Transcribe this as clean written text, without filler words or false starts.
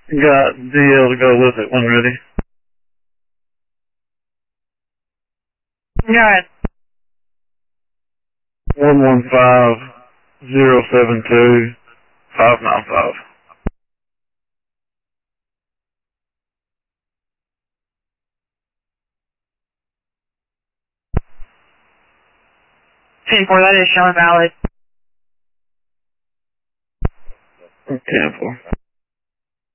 Got DL to go with it when ready. Got it. 115-072-595. 10-4, that is showing valid. 10-4.